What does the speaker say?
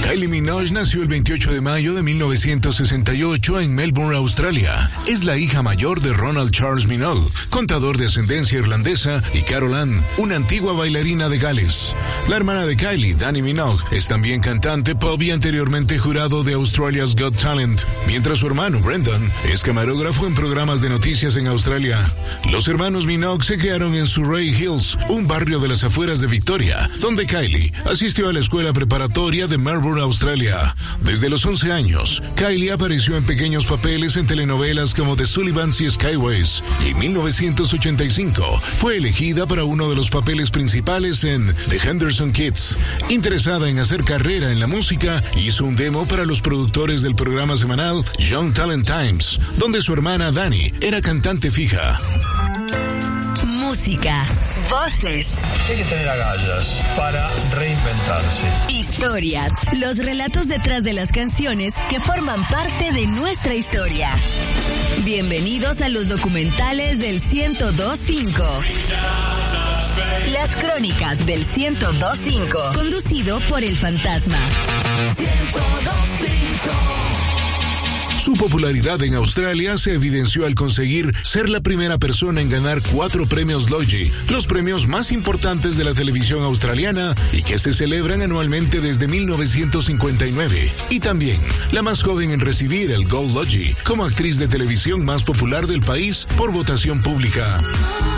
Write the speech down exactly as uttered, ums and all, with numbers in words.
Kylie Minogue nació el veintiocho de mayo de mil novecientos sesenta y ocho en Melbourne, Australia. Es la hija mayor de Ronald Charles Minogue, contador de ascendencia irlandesa, y Carol Ann, una antigua bailarina de Gales. La hermana de Kylie, Dannii Minogue, es también cantante pop y anteriormente jurado de Australia's Got Talent, mientras su hermano Brendan es camarógrafo en programas de noticias en Australia. Los hermanos Minogue se criaron en Surrey Hills, un barrio de las afueras de Victoria, donde Kylie asistió a la escuela preparatoria de Melbourne, Australia. Desde los once años, Kylie apareció en pequeños papeles en telenovelas como The Sullivans y Skyways, y en mil novecientos ochenta y cinco fue elegida para uno de los papeles principales en The Henderson Kids. Interesada en hacer carrera en la música, hizo un demo para los productores del programa semanal Young Talent Times, donde su hermana Dannii era cantante fija. Música, voces. Hay que tener agallas para reinventarse. Historias, los relatos detrás de las canciones que forman parte de nuestra historia. Bienvenidos a los documentales del ciento dos punto cinco. Las crónicas del ciento dos punto cinco. Conducido por El Fantasma. ciento dos punto cinco. Su popularidad en Australia se evidenció al conseguir ser la primera persona en ganar cuatro premios Logie, los premios más importantes de la televisión australiana y que se celebran anualmente desde mil novecientos cincuenta y nueve, y también la más joven en recibir el Gold Logie como actriz de televisión más popular del país por votación pública.